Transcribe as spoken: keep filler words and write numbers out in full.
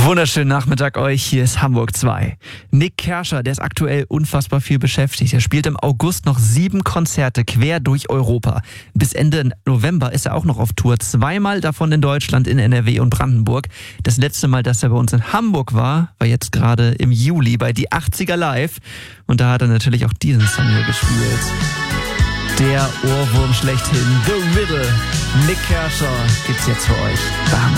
Wunderschönen Nachmittag euch, hier ist Hamburg zwei. Nik Kerscher, der ist aktuell unfassbar viel beschäftigt. Er spielt im August noch sieben Konzerte quer durch Europa. Bis Ende November ist er auch noch auf Tour. Zweimal davon in Deutschland, in N R W und Brandenburg. Das letzte Mal, dass er bei uns in Hamburg war, war jetzt gerade im Juli bei Die achtziger Live. Und da hat er natürlich auch diesen Song hier gespielt. Der Ohrwurm schlechthin, The Riddle. Nik Kerscher gibt's jetzt für euch. Bam.